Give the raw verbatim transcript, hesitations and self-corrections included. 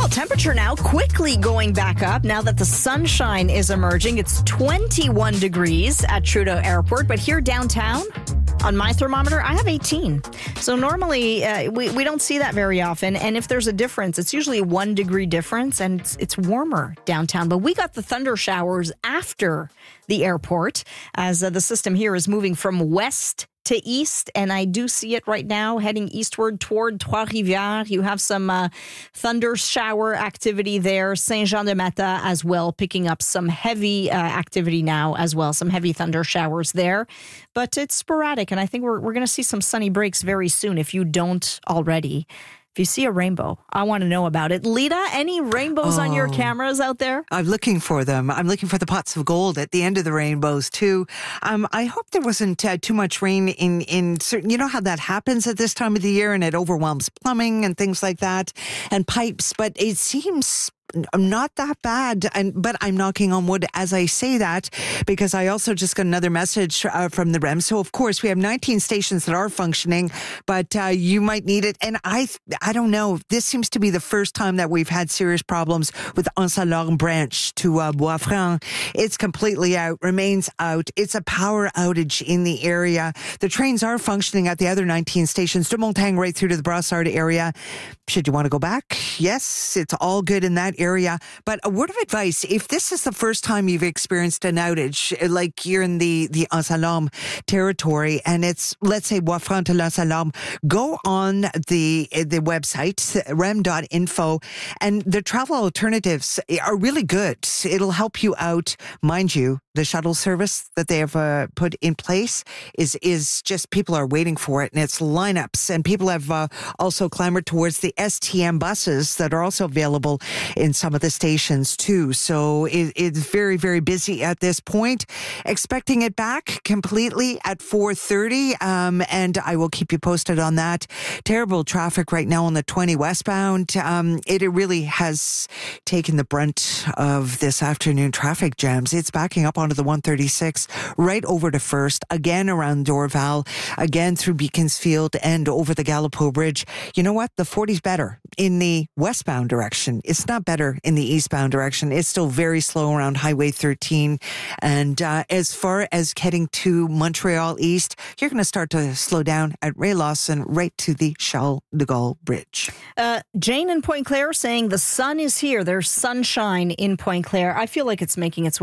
Temperature now quickly going back up now that the sunshine is emerging. It's twenty-one degrees at Trudeau Airport, but here downtown on my thermometer, I have eighteen. So normally uh, we, we don't see that very often. And if there's a difference, it's usually a one degree difference and it's, it's warmer downtown. But we got the thunder showers after the airport as uh, the system here is moving from west to east, and I do see it right now heading eastward toward Trois-Rivières. You have some uh, thunder shower activity there. Saint-Jean-de-Mata as well, picking up some heavy uh, activity now as well, some heavy thunder showers there. But it's sporadic, and I think we're, we're going to see some sunny breaks very soon if you don't already. If you see a rainbow, I want to know about it. Lita, any rainbows oh, on your cameras out there? I'm looking for them. I'm looking for the pots of gold at the end of the rainbows, too. Um, I hope there wasn't uh, too much rain in, in certain, you know how that happens at this time of the year and it overwhelms plumbing and things like that and pipes, but it seems not that bad, and but I'm knocking on wood as I say that because I also just got another message uh, from the R E M. So of course we have nineteen stations that are functioning, but uh, you might need it. And I, I don't know. This seems to be the first time that we've had serious problems with Anse-à-Lorme branch to uh, Bois-Franc. It's completely out, remains out. It's a power outage in the area. The trains are functioning at the other nineteen stations, de Montagne right through to the Brassard area. Should you want to go back? Yes, it's all good in that area. But a word of advice, if this is the first time you've experienced an outage, like you're in the, the Anse-à-Lorme territory, and it's, let's say, Bois-Franc to Anse-à-Lorme, go on the the website, rem dot info, and the travel alternatives are really good. It'll help you out. Mind you, the shuttle service that they have uh, put in place is is just, people are waiting for it, and it's lineups, and people have uh, also clamored towards the S T M buses that are also available in some of the stations too. So it, it's very, very busy at this point. Expecting it back completely at four thirty, um, and I will keep you posted on that. Terrible traffic right now on the twenty westbound. Um, it, it really has taken the brunt of this afternoon traffic jams. It's backing up onto the one thirty-six, right over to First, again around Dorval, again through Beaconsfield and over the Gallipo Bridge. You know what? The forty's better in the westbound direction. It's not better in the eastbound direction. It's still very slow around Highway thirteen. And uh, as far as heading to Montreal East, you're going to start to slow down at Ray Lawson right to the Charles de Gaulle Bridge. Uh, Jane in Pointe Claire saying the sun is here. There's sunshine in Pointe Claire. I feel like it's making its way